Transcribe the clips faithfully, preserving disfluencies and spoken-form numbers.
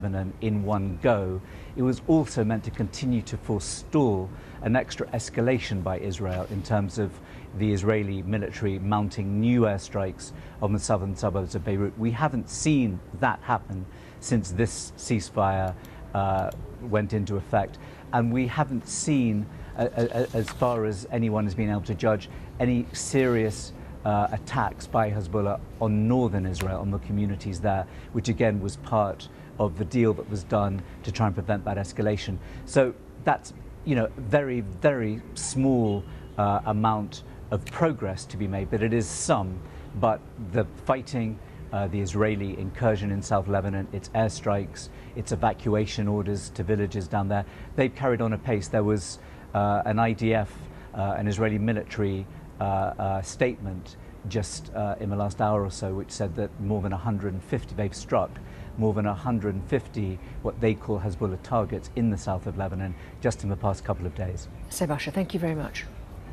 Lebanon in one go. It was also meant to continue to forestall an extra escalation by Israel in terms of the Israeli military mounting new airstrikes on the southern suburbs of Beirut. We haven't seen that happen since this ceasefire uh, went into effect, and we haven't seen, uh, uh, as far as anyone has been able to judge, any serious uh, attacks by Hezbollah on northern Israel, on the communities there, which again was part of the deal that was done to try and prevent that escalation. So that's, you know, very, very small uh, amount of progress to be made, but it is some. But the fighting, uh, the Israeli incursion in South Lebanon, its airstrikes, its evacuation orders to villages down there, they've carried on apace. There was uh, an I D F, uh, an Israeli military uh, uh, statement just uh, in the last hour or so, which said that more than one hundred fifty, they've struck more than one hundred fifty what they call Hezbollah targets in the south of Lebanon just in the past couple of days. Sebasha, thank you very much.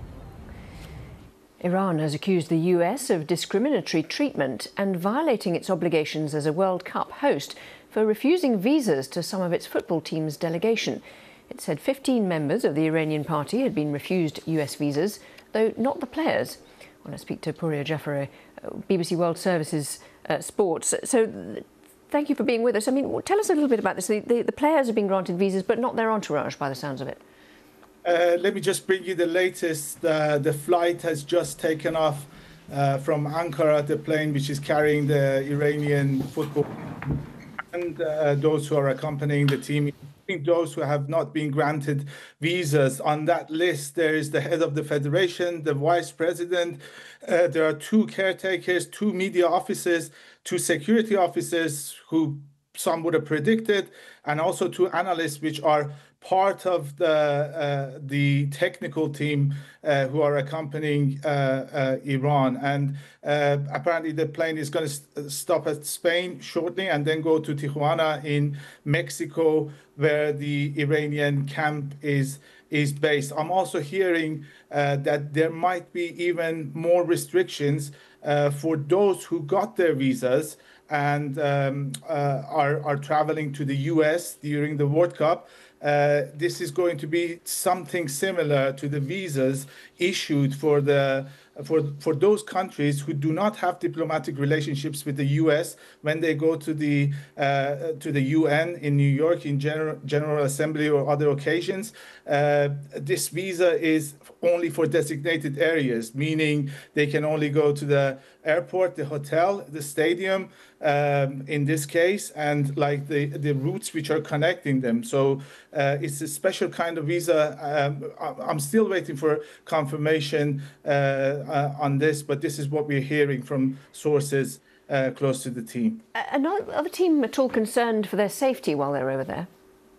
Iran has accused the U S of discriminatory treatment and violating its obligations as a World Cup host for refusing visas to some of its football team's delegation. It said fifteen members of the Iranian party had been refused U S visas, though not the players. I want to speak to Pouria Jaffareh, B B C World Services uh, Sports. So, thank you for being with us. I mean, tell us a little bit about this. The, the, the players have been granted visas, but not their entourage, by the sounds of it. Uh, let me just bring you the latest. Uh, the flight has just taken off uh, from Ankara, the plane which is carrying the Iranian football and uh, those who are accompanying the team. Those who have not been granted visas. On that list, there is the head of the federation, the vice president. Uh, there are two caretakers, two media officers, two security officers who some would have predicted, and also two analysts, which are part of the uh, the technical team uh, who are accompanying uh, uh, Iran. And uh, apparently the plane is going to st- stop at Spain shortly and then go to Tijuana in Mexico, where the Iranian camp is is based. I'm also hearing uh, that there might be even more restrictions uh, for those who got their visas and um, uh, are, are traveling to the U S during the World Cup. Uh, this is going to be something similar to the visas issued for the for for those countries who do not have diplomatic relationships with the U S when they go to the uh, to the U N in New York in General General Assembly or other occasions. Uh, this visa is only for designated areas, meaning they can only go to the airport, the hotel, the stadium, um, in this case, and like the, the routes which are connecting them. So uh, it's a special kind of visa. Um, I'm still waiting for confirmation uh, uh, on this, but this is what we're hearing from sources uh, close to the team. And are the team at all concerned for their safety while they're over there?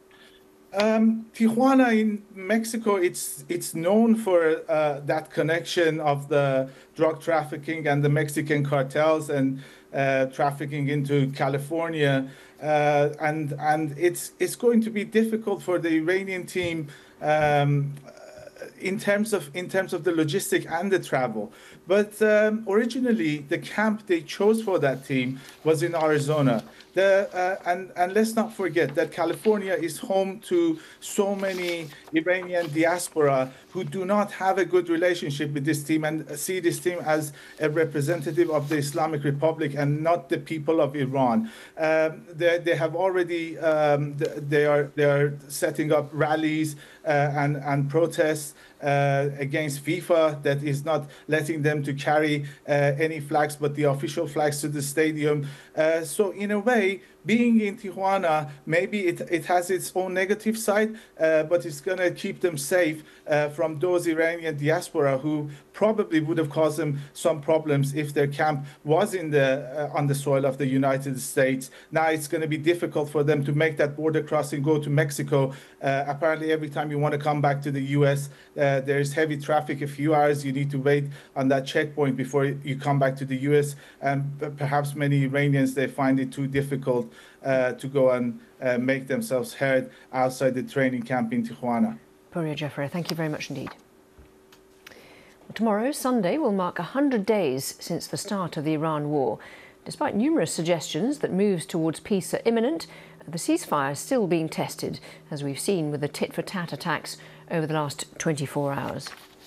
Um, Tijuana in Mexico, it's it's known for uh, that connection of the drug trafficking and the Mexican cartels and uh, trafficking into California, uh, and and it's it's going to be difficult for the Iranian team um, in terms of in terms of the logistic and the travel. But um, originally, the camp they chose for that team was in Arizona. The, uh, and, and let's not forget that California is home to so many Iranian diaspora who do not have a good relationship with this team and see this team as a representative of the Islamic Republic and not the people of Iran. Um, they, they have already, um, they are they are setting up rallies uh, and, and protests Uh, against FIFA that is not letting them to carry uh, any flags but the official flags to the stadium. Uh, so in a way, being in Tijuana, maybe it, it has its own negative side, uh, but it's going to keep them safe uh, from those Iranian diaspora who probably would have caused them some problems if their camp was in the uh, on the soil of the United States. Now it's going to be difficult for them to make that border crossing, go to Mexico. Uh, apparently, every time you want to come back to the U S, uh, there's heavy traffic. A few hours you need to wait on that checkpoint before you come back to the U S. And perhaps many Iranians, they find it too difficult uh, to go and uh, make themselves heard outside the training camp in Tijuana. Pouria Jaffareh, thank you very much indeed. Well, tomorrow, Sunday, will mark one hundred days since the start of the Iran war. Despite numerous suggestions that moves towards peace are imminent, the ceasefire is still being tested, as we've seen with the tit-for-tat attacks over the last twenty-four hours.